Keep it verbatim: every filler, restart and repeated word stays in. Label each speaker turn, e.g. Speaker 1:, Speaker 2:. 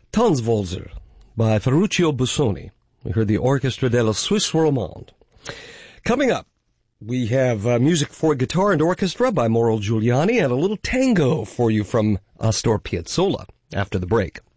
Speaker 1: Tanzwalzer by Ferruccio Busoni. We heard the Orchestra della Suisse Romande. Coming up, we have uh, music for guitar and orchestra by Mauro Giuliani and a little tango for you from Astor Piazzolla after the break.